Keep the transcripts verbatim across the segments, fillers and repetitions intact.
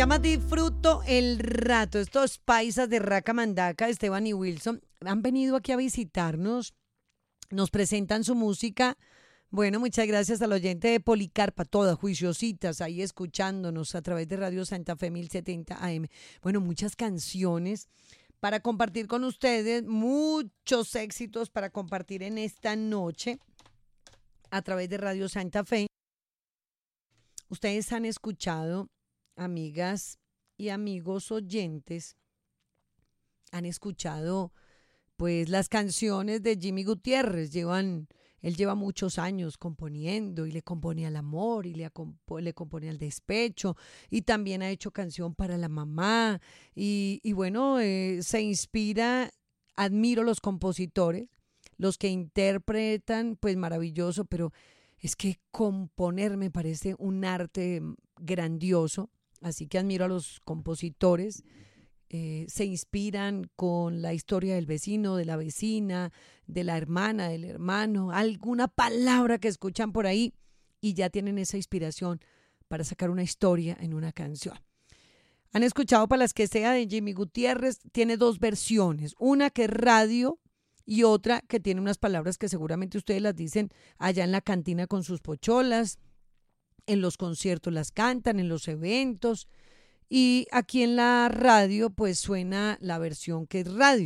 Llama Disfruto el Rato. Estos paisas de Racamandaca, Esteban y Wilson, han venido aquí a visitarnos, nos presentan su música. Bueno, muchas gracias al oyente de Policarpa, todas juiciositas ahí escuchándonos a través de Radio Santa Fe mil setenta A M. Bueno, muchas canciones para compartir con ustedes, muchos éxitos para compartir en esta noche a través de Radio Santa Fe. Ustedes han escuchado, amigas y amigos oyentes, han escuchado pues las canciones de Jimmy Gutiérrez. Llevan, él lleva muchos años componiendo y le compone al amor y le, le compone al despecho, y también ha hecho canción para la mamá y, y bueno, eh, se inspira. Admiro los compositores, los que interpretan, pues maravilloso, pero es que componer me parece un arte grandioso. Así que admiro a los compositores, eh, se inspiran con la historia del vecino, de la vecina, de la hermana, del hermano, alguna palabra que escuchan por ahí y ya tienen esa inspiración para sacar una historia en una canción. Han escuchado Para las que sea de Jimmy Gutiérrez, tiene dos versiones, una que es radio y otra que tiene unas palabras que seguramente ustedes las dicen allá en la cantina con sus pocholas. En los conciertos las cantan, en los eventos, y aquí en la radio pues suena la versión que es radio.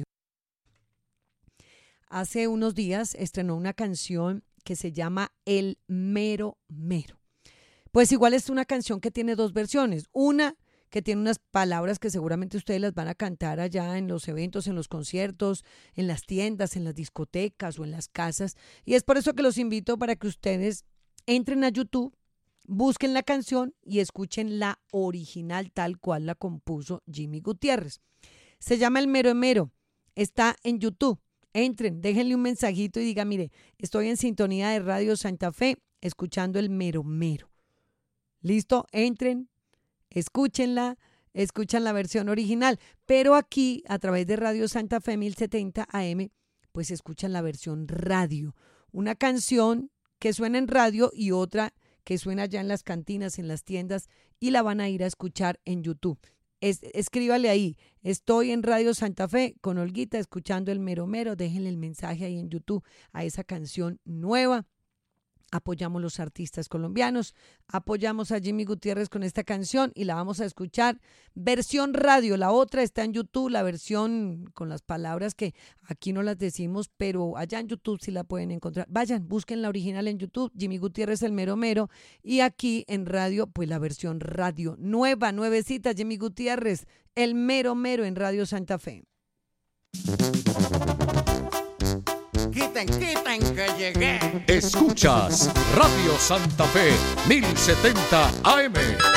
Hace unos días estrenó una canción que se llama El Mero Mero. Pues igual es una canción que tiene dos versiones, una que tiene unas palabras que seguramente ustedes las van a cantar allá en los eventos, en los conciertos, en las tiendas, en las discotecas o en las casas, y es por eso que los invito para que ustedes entren a YouTube, busquen la canción y escuchen la original tal cual la compuso Jimmy Gutiérrez. Se llama El Mero Mero, está en YouTube. Entren, déjenle un mensajito y digan, mire, estoy en sintonía de Radio Santa Fe escuchando El Mero Mero. ¿Listo? Entren, escúchenla, escuchan la versión original. Pero aquí, a través de Radio Santa Fe mil setenta A M, pues escuchan la versión radio. Una canción que suena en radio y otra que suena ya en las cantinas, en las tiendas, y la van a ir a escuchar en YouTube. Es, escríbale ahí, estoy en Radio Santa Fe con Olguita escuchando El Mero Mero, déjenle el mensaje ahí en YouTube a esa canción nueva. Apoyamos los artistas colombianos, apoyamos a Jimmy Gutiérrez con esta canción y la vamos a escuchar versión radio. La otra está en YouTube, la versión con las palabras que aquí no las decimos, pero allá en YouTube sí la pueden encontrar. Vayan, busquen la original en YouTube, Jimmy Gutiérrez El Mero Mero, y aquí en radio pues la versión radio nueva, nuevecita, Jimmy Gutiérrez El Mero Mero en Radio Santa Fe. Quiten, quiten que llegué. Escuchas Radio Santa Fe mil setenta A M.